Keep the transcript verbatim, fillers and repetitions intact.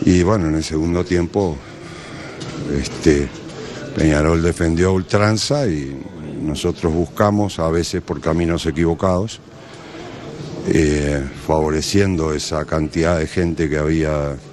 Y bueno, en el segundo tiempo este, Peñarol defendió a ultranza y nosotros buscamos, a veces por caminos equivocados, eh, favoreciendo esa cantidad de gente que había